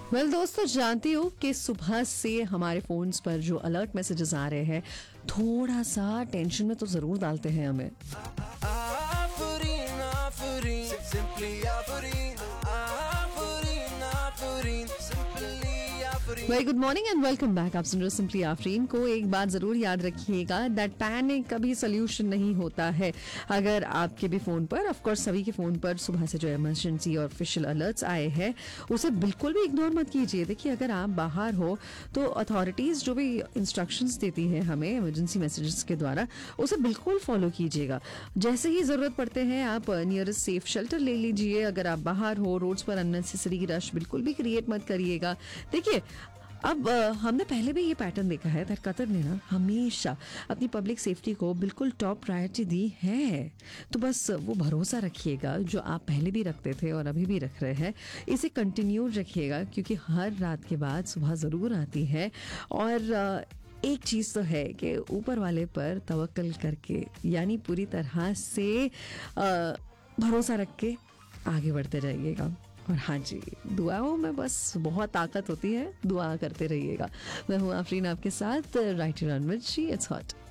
Well दोस्तों, जानती हूँ कि सुबह से हमारे फोन्स पर जो अलर्ट मैसेजेस आ रहे हैं थोड़ा सा टेंशन में तो जरूर डालते हैं हमें। Afureen, Afureen, simply Afureen, Afureen, Afureen, simply Afureen. Very good morning and welcome back. आप सुन रहे हो सिंपली आफरीन को। एक बात जरूर याद रखिएगा, दैट पैनिक कभी सोल्यूशन नहीं होता है। अगर आपके भी फोन पर, ऑफ कोर्स सभी के फोन पर सुबह से जो इमरजेंसी और ऑफिशियल अलर्ट्स आए हैं उसे बिल्कुल भी इग्नोर मत कीजिए। देखिए, अगर आप बाहर हो तो अथॉरिटीज जो भी इंस्ट्रक्शंस देती है हमें इमरजेंसी मैसेजेस के द्वारा, उसे बिल्कुल फॉलो कीजिएगा। जैसे ही जरूरत पड़ते हैं आप नियरेस्ट सेफ शेल्टर ले लीजिए। अगर आप बाहर हो, रोड्स पर अननेसेसरी रश बिल्कुल भी क्रिएट मत करिएगा। देखिए, अब हमने पहले भी ये पैटर्न देखा है दैट कतर ने ना हमेशा अपनी पब्लिक सेफ्टी को बिल्कुल टॉप प्रायोरिटी दी है। तो बस वो भरोसा रखिएगा जो आप पहले भी रखते थे और अभी भी रख रहे हैं, इसे कंटिन्यू रखिएगा, क्योंकि हर रात के बाद सुबह ज़रूर आती है। और एक चीज़ तो है कि ऊपर वाले पर तवक्कल करके, यानी पूरी तरह से भरोसा रख के आगे बढ़ते जाइएगा। और हाँ जी, दुआओं में बस बहुत ताकत होती है, दुआ करते रहिएगा। मैं हूँ आफरीन आपके साथ, right on with she it's hot.